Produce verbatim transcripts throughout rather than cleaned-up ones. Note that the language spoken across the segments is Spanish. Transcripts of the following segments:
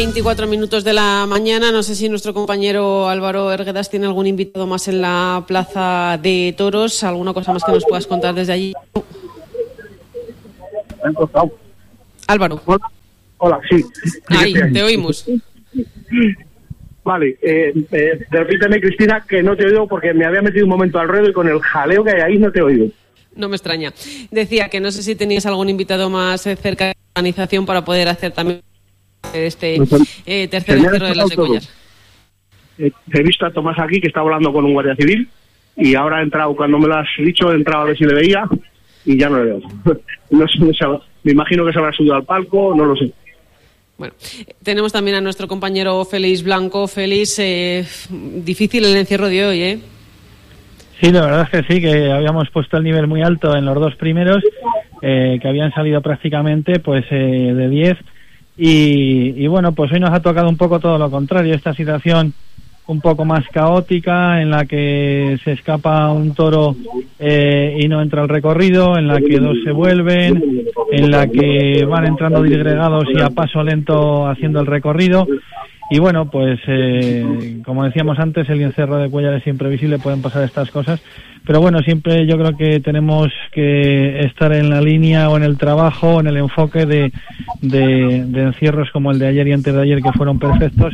veinticuatro minutos de la mañana. No sé si nuestro compañero Álvaro Erguedas tiene algún invitado más en la Plaza de Toros. ¿Alguna cosa más que nos puedas contar desde allí? Álvaro. Hola, Hola sí. Ahí, te oímos. Vale, eh, eh, repíteme, Cristina, que no te oigo porque me había metido un momento al ruedo y con el jaleo que hay ahí no te oigo. No me extraña. Decía que no sé si tenías algún invitado más cerca de la organización para poder hacer también este eh, tercer encierro de las de Cuéllar. Eh, he visto a Tomás aquí que está hablando con un guardia civil y ahora ha entrado, cuando me lo has dicho, he entrado a ver si le veía y ya no le veo. No sé, no sé, me imagino que se habrá subido al palco, no lo sé. Bueno, tenemos también a nuestro compañero Félix Blanco. Félix, eh, difícil el encierro de hoy, ¿eh? Sí, la verdad es que sí, que habíamos puesto el nivel muy alto en los dos primeros, eh, que habían salido prácticamente pues eh, de diez. Y, y bueno, pues hoy nos ha tocado un poco todo lo contrario, esta situación un poco más caótica en la que se escapa un toro eh, y no entra al recorrido, en la que dos se vuelven, en la que van entrando disgregados y a paso lento haciendo el recorrido. Y bueno, pues eh, como decíamos antes, el encierro de Cuéllar es imprevisible, pueden pasar estas cosas, pero bueno, siempre yo creo que tenemos que estar en la línea o en el trabajo, en el enfoque de, de, de encierros como el de ayer y antes de ayer, que fueron perfectos,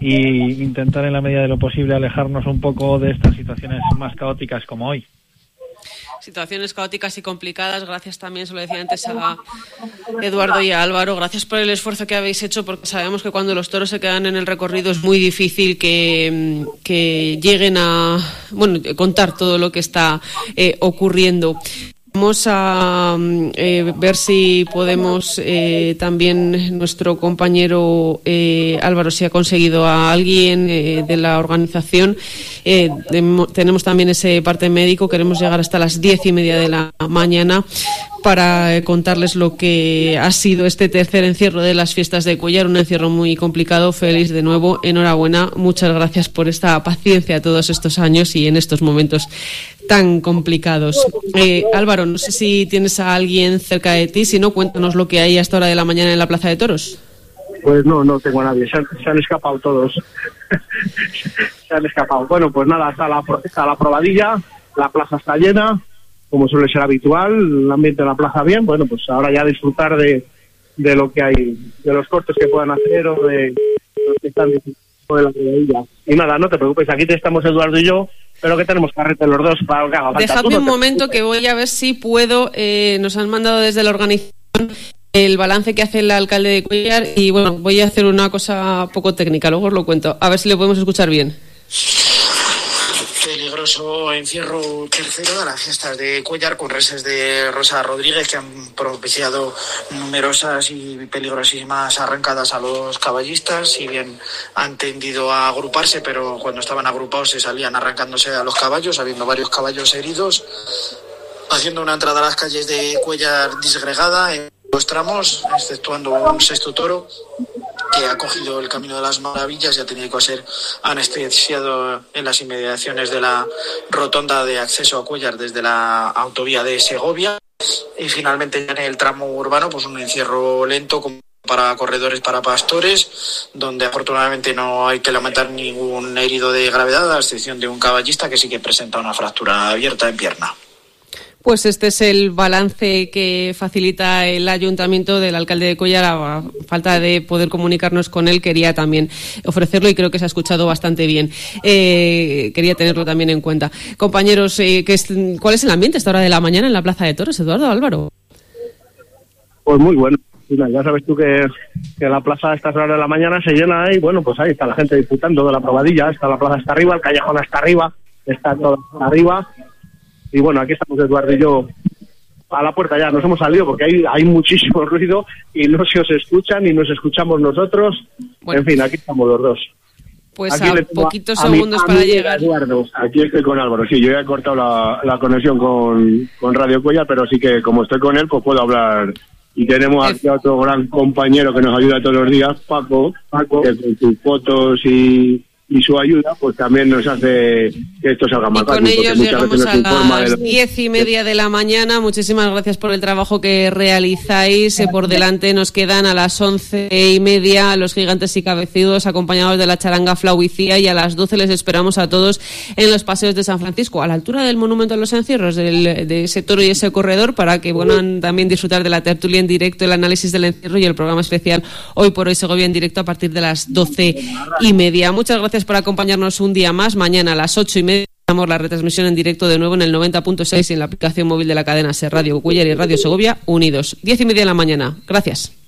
y intentar en la medida de lo posible alejarnos un poco de estas situaciones más caóticas como hoy. Situaciones caóticas y complicadas. Gracias también, se lo decía antes a Eduardo y a Álvaro, gracias por el esfuerzo que habéis hecho, porque sabemos que cuando los toros se quedan en el recorrido es muy difícil que, que lleguen a bueno contar todo lo que está eh, ocurriendo. Vamos a eh, ver si podemos eh, también nuestro compañero eh, Álvaro, si ha conseguido a alguien eh, de la organización. Eh, de, tenemos también ese parte médico, queremos llegar hasta las diez y media de la mañana para eh, contarles lo que ha sido este tercer encierro de las fiestas de Cuéllar, un encierro muy complicado. Félix, de nuevo, enhorabuena, muchas gracias por esta paciencia todos estos años y en estos momentos tan complicados. Eh, Álvaro, no sé si tienes a alguien cerca de ti, si no, cuéntanos lo que hay a esta hora de la mañana en la Plaza de Toros. Pues no, no tengo a nadie, se han, se han escapado todos. Se han escapado. Bueno, pues nada, está la, está la probadilla, la plaza está llena, como suele ser habitual, el ambiente de la plaza bien. Bueno, pues ahora ya disfrutar de, de lo que hay, de los cortes que puedan hacer o de los que están disfrutando de la probadilla. Y nada, no te preocupes, aquí te estamos Eduardo y yo, pero que tenemos carrete los dos para lo que haga falta. Dejadme un momento que voy a ver si puedo. Eh, nos han mandado desde la organización el balance que hace el alcalde de Cuéllar y bueno, voy a hacer una cosa poco técnica, luego os lo cuento, a ver si le podemos escuchar bien. Peligroso encierro tercero de las fiestas de Cuéllar con reses de Rosa Rodríguez que han propiciado numerosas y peligrosísimas arrancadas a los caballistas. Si bien han tendido a agruparse, pero cuando estaban agrupados se salían arrancándose a los caballos, habiendo varios caballos heridos, haciendo una entrada a las calles de Cuéllar disgregada en los tramos, exceptuando un sexto toro que ha cogido el Camino de las Maravillas y ha tenido que ser anestesiado en las inmediaciones de la rotonda de acceso a Cuéllar desde la autovía de Segovia. Y finalmente ya en el tramo urbano, pues un encierro lento como para corredores, para pastores, donde afortunadamente no hay que lamentar ningún herido de gravedad, a excepción de un caballista que sí que presenta una fractura abierta en pierna. Pues este es el balance que facilita el ayuntamiento del alcalde de Cuéllar. A falta de poder comunicarnos con él, quería también ofrecerlo y creo que se ha escuchado bastante bien. Eh, quería tenerlo también en cuenta. Compañeros, eh, ¿qué es, ¿cuál es el ambiente a esta hora de la mañana en la Plaza de Toros, Eduardo, Álvaro? Pues muy bueno. Ya sabes tú que, que la plaza a estas horas de la mañana se llena y bueno, pues ahí está la gente disfrutando de la probadilla. Está la plaza hasta arriba, el callejón hasta arriba, está todo hasta arriba. Y bueno, aquí estamos Eduardo y yo a la puerta ya, nos hemos salido porque hay, hay muchísimo ruido y no se os escucha ni nos escuchamos nosotros. Bueno. En fin, aquí estamos los dos. Pues aquí a poquitos a segundos mi, a para llegar. Eduardo. Aquí estoy con Álvaro, sí, yo ya he cortado la, la conexión con, con Radio Cuéllar, pero sí que como estoy con él, pues puedo hablar. Y tenemos aquí a otro gran compañero que nos ayuda todos los días, Paco, Paco, que con sus fotos y... y su ayuda pues también nos hace que esto salga más fácil. Y con ellos llegamos a las de... diez y media de la mañana. Muchísimas gracias por el trabajo que realizáis. Por delante nos quedan a las once y media los Gigantes y Cabecidos, acompañados de la charanga Flauicía, y a las doce les esperamos a todos en los paseos de San Francisco, a la altura del Monumento a los Encierros, del, de ese toro y ese corredor, para que puedan también disfrutar de la tertulia en directo, el análisis del encierro y el programa especial Hoy por Hoy Segovia en directo a partir de las doce y media. Muchas gracias por acompañarnos un día más. Mañana a las ocho y media damos la retransmisión en directo de nuevo en el noventa punto seis y en la aplicación móvil de la cadena SER Radio Cuéllar y Radio Segovia unidos. Diez y media de la mañana. Gracias.